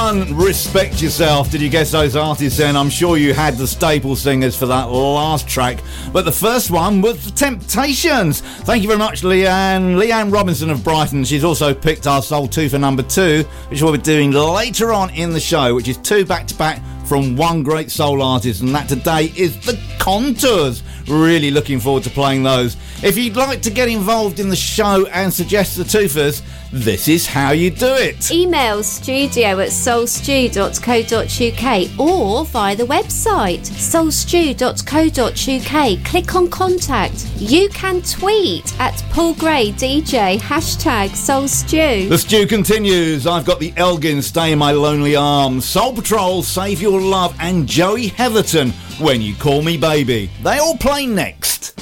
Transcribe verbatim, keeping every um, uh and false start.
one, Respect Yourself. Did you guess those artists then? I'm sure you had the staple singers for that last track. But the first one was The Temptations. Thank you very much, Leanne. Leanne Robinson of Brighton. She's also picked our Soul two for number two, which we'll be doing later on in the show, which is two back-to-back from one great soul artist, and that today is The Contours. Really looking forward to playing those. If you'd like to get involved in the show and suggest the twofers, this is how you do it. Email studio at soulstew dot co dot uk or via the website soulstew dot co dot uk. Click on contact. You can tweet at Paul Gray D J, hashtag soulstew. The stew continues. I've got the Elgin, Stay in My Lonely Arms, Soul Patrol, Save Your Love, and Joey Heatherton, When You Call Me Baby. They all play next.